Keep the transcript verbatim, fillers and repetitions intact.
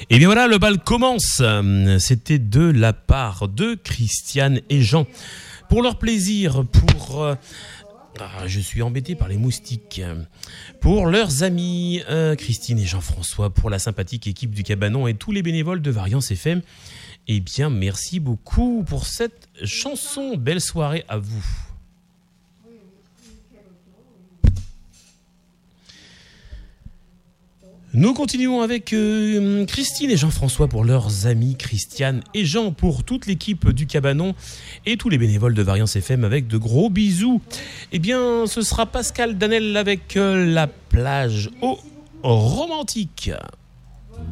Et bien voilà, le bal commence. C'était de la part de Christiane et Jean. Pour leur plaisir, pour... Euh, ah, je suis embêté par les moustiques. Pour leurs amis, euh, Christine et Jean-François, pour la sympathique équipe du Cabanon et tous les bénévoles de Variance F M, eh bien, merci beaucoup pour cette chanson. Belle soirée à vous. Nous continuons avec euh, Christine et Jean-François pour leurs amis, Christiane et Jean pour toute l'équipe du Cabanon et tous les bénévoles de Variance F M avec de gros bisous. Eh bien, ce sera Pascal Danel avec euh, la plage au romantique.